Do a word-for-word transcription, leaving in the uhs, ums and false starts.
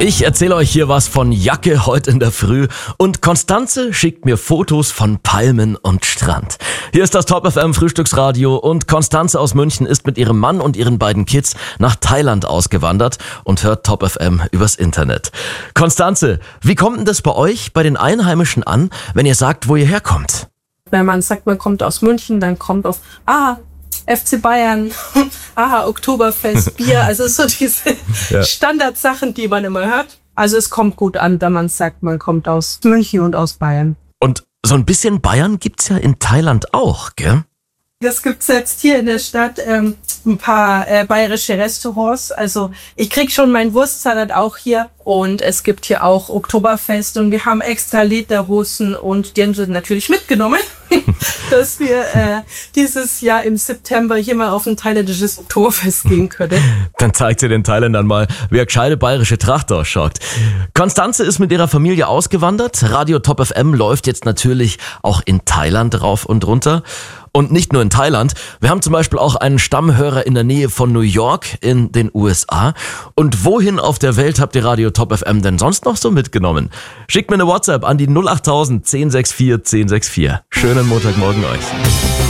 Ich erzähle euch hier was von Jacke heute in der Früh und Konstanze schickt mir Fotos von Palmen und Strand. Hier ist das Top F M Frühstücksradio und Konstanze aus München ist mit ihrem Mann und ihren beiden Kids nach Thailand ausgewandert und hört Top F M übers Internet. Konstanze, wie kommt denn das bei euch, bei den Einheimischen an, wenn ihr sagt, wo ihr herkommt? Wenn man sagt, man kommt aus München, dann kommt auf, ah, F C Bayern, aha, Oktoberfest, Bier, also so diese ja. Standardsachen, die man immer hört. Also es kommt gut an, da man sagt, man kommt aus München und aus Bayern. Und so ein bisschen Bayern gibt's ja in Thailand auch, gell? Das gibt's jetzt hier in der Stadt ähm, ein paar äh, bayerische Restaurants. Also ich krieg schon meinen Wurstsalat auch hier und es gibt hier auch Oktoberfest und wir haben extra Lederhosen und die haben sie natürlich mitgenommen, dass wir äh, dieses Jahr im September hier mal auf ein thailändisches Oktoberfest gehen können. Dann zeigt sie den Thailändern mal, wie eine gescheite bayerische Tracht ausschaut. Konstanze ist mit ihrer Familie ausgewandert. Radio Top F M läuft jetzt natürlich auch in Thailand rauf und runter. Und nicht nur in Thailand. Wir haben zum Beispiel auch einen Stammhörer in der Nähe von New York in den U S A. Und wohin auf der Welt habt ihr Radio Top F M denn sonst noch so mitgenommen? Schickt mir eine WhatsApp an die null acht null null eins null sechs vier eins sechs vier. Schönen Montagmorgen euch.